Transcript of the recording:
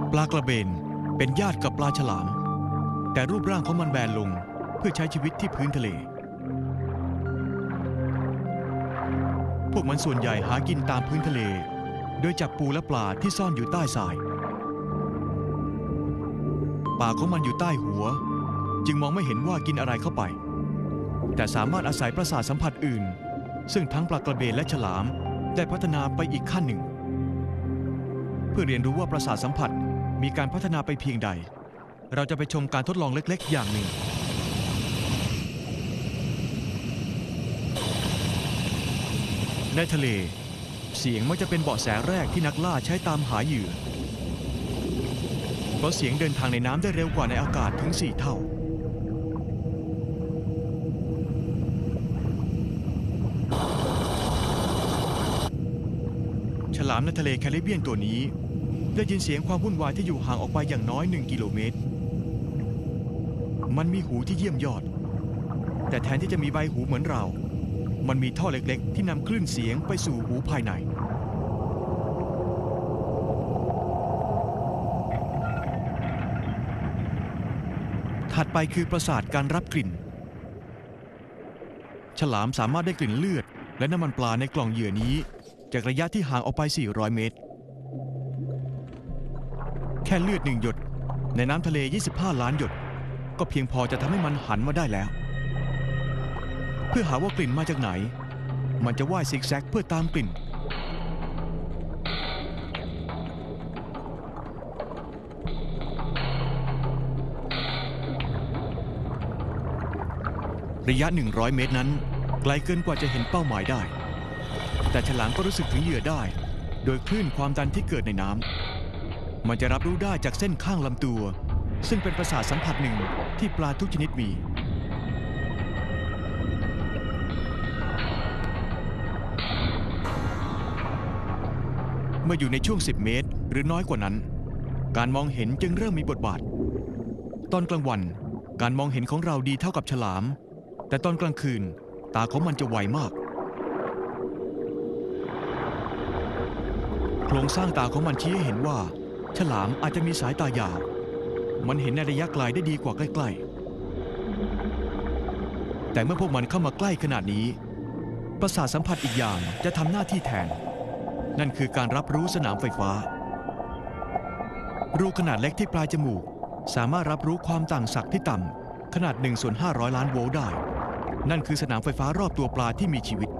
ปลากระเบนเป็นญาติกับปลาฉลามแต่รูปร่างของมันแบนลงเพื่อใช้ชีวิตที่พื้นทะเลพวกมันส่วนใหญ่หากินตามพื้นทะเลโดยจับปูและปลาที่ซ่อนอยู่ใต้ทรายปากของมันอยู่ใต้หัวจึงมองไม่เห็นว่ากินอะไรเข้าไปแต่สามารถอาศัยประสาทสัมผัสอื่นซึ่งทั้งปลากระเบนและฉลามได้พัฒนาไปอีกขั้นหนึ่งเพื่อเรียนรู้ว่าประสาทสัมผัสมีการพัฒนาไปเพียงใดเราจะไปชมการทดลองเล็กๆอย่างหนึ่งในทะเลเสียงมักจะเป็นเบาะแสแรกที่นักล่าใช้ตามหาเหยื่อเพราะเสียงเดินทางในน้ำได้เร็วกว่าในอากาศถึง4 เท่าฉลามในทะเลแคริบเบียนตัวนี้ได้ยินเสียงความวุ่นวายที่อยู่ห่างออกไปอย่างน้อย1 กิโลเมตรมันมีหูที่เยี่ยมยอดแต่แทนที่จะมีใบหูเหมือนเรามันมีท่อเล็กๆที่นำคลื่นเสียงไปสู่หูภายในถัดไปคือประสาทการรับกลิ่นฉลามสามารถได้กลิ่นเลือดและน้ำมันปลาในกล่องเหยื่อนี้จากระยะที่ห่างออกไป400 เมตรแค่เลือด1 หยดในน้ำทะเล25 ล้านหยดก็เพียงพอจะทำให้มันหันมาได้แล้วเพื่อหาว่ากลิ่นมาจากไหนมันจะว่ายซิกแซกเพื่อตามกลิ่นระยะ100 เมตรนั้นไกลเกินกว่าจะเห็นเป้าหมายได้แต่ฉลามก็รู้สึกถึงเหยื่อได้โดยคลื่นความดันที่เกิดในน้ำมันจะรับรู้ได้จากเส้นข้างลำตัวซึ่งเป็นประสาทสัมผัสหนึ่งที่ปลาทุกชนิดมีเมื่ออยู่ในช่วง10 เมตรหรือน้อยกว่านั้นการมองเห็นจึงเริ่มมีบทบาทตอนกลางวันการมองเห็นของเราดีเท่ากับฉลามแต่ตอนกลางคืนตาของมันจะไวมากโครงสร้างตาของมันชี้ให้เห็นว่าฉลามอาจจะมีสายตายาวมันเห็นในระยะไกลได้ดีกว่าใกล้ๆแต่เมื่อพวกมันเข้ามาใกล้ขนาดนี้ประสาทสัมผัสอีกอย่างจะทำหน้าที่แทนนั่นคือการรับรู้สนามไฟฟ้ารูขนาดเล็กที่ปลายจมูกสามารถรับรู้ความต่างศักย์ที่ต่ำขนาด1/500 ล้านโวลต์ได้นั่นคือสนามไฟฟ้ารอบตัวปลาที่มีชีวิต